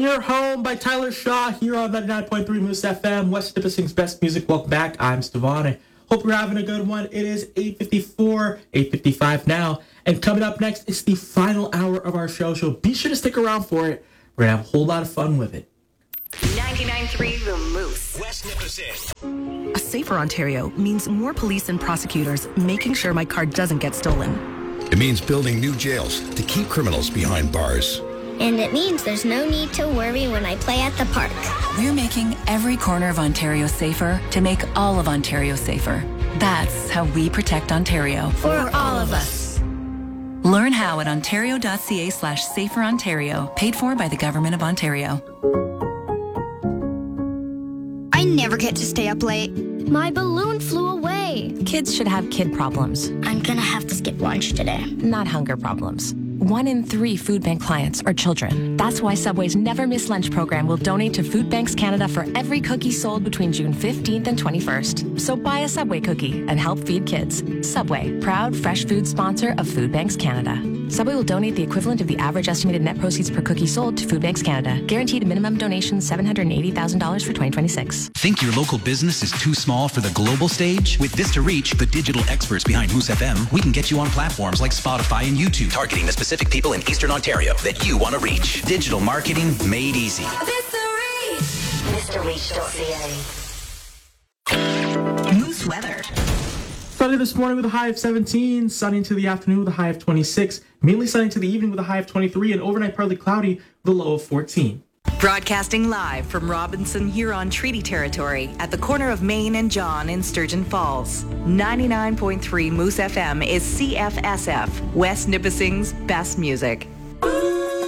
Your Home by Tyler Shaw here on 99.3 Moose FM, West Nipissing's best music. Welcome back. I'm Stevan. I hope you're having a good one. It is 8:54, 8:55 now. And coming up next is the final hour of our show. So be sure to stick around for it. We're going to have a whole lot of fun with it. 99.3 The Moose. West Nipissing. A safer Ontario means more police and prosecutors making sure my car doesn't get stolen. It means building new jails to keep criminals behind bars. And it means there's no need to worry when I play at the park. We're making every corner of Ontario safer to make all of Ontario safer. That's how we protect Ontario. For all of us. Learn how at ontario.ca/saferontario, paid for by the Government of Ontario. I never get to stay up late. My balloon flew away. Kids should have kid problems. I'm gonna have to skip lunch today. Not hunger problems. 1 in 3 food bank clients are children. That's why Subway's Never Miss Lunch program will donate to Food Banks Canada for every cookie sold between June 15th and 21st. So buy a Subway cookie and help feed kids. Subway, proud fresh food sponsor of Food Banks Canada. Subway will donate the equivalent of the average estimated net proceeds per cookie sold to Food Banks Canada. Guaranteed minimum donation $780,000 for 2026. Think your local business is too small for the global stage? With Vista Reach, the digital experts behind Moose FM, we can get you on platforms like Spotify and YouTube, targeting the specific people in Eastern Ontario that you want to reach. Digital marketing made easy. VistaReach.ca. Moose weather. Sunny this morning with a high of 17, sunny into the afternoon with a high of 26, mainly sunny into the evening with a high of 23, and overnight partly cloudy with a low of 14. Broadcasting live from Robinson Huron Treaty Territory at the corner of Main and John in Sturgeon Falls. 99.3 Moose FM is CFSF, West Nipissing's best music.